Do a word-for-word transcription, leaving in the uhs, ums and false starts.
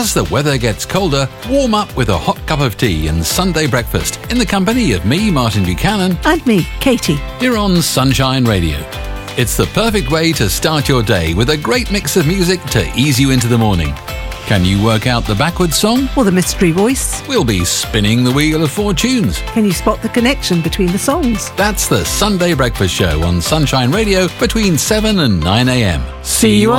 As the weather gets colder, warm up with a hot cup of tea and Sunday breakfast in the company of me, Martin Buchanan, And me, Katie. here on Sunshine Radio. It's the perfect way to start your day with a great mix of music to ease you into the morning. Can you work out the backwards song? Or the mystery voice. We'll be spinning the wheel of fortunes. Can you spot the connection between the songs? That's the Sunday Breakfast Show on Sunshine Radio between seven and nine a.m. See you on